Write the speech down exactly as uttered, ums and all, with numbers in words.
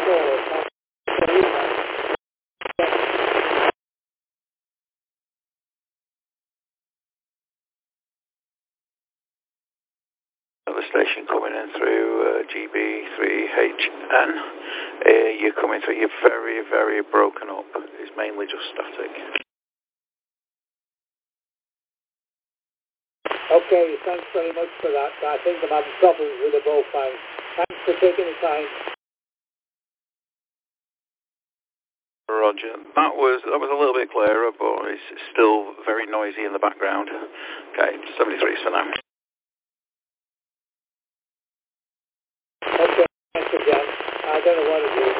The station coming in through uh, G B three H N. Uh, you're coming through, you're very, very broken up. It's mainly just static. Okay, thanks very much for that. I think I'm having problems with the both phones. Thanks for taking the time. Roger. That was that was a little bit clearer, but it's still very noisy in the background. Okay, seventy-three is for now. Okay, thanks again. I don't know what it is.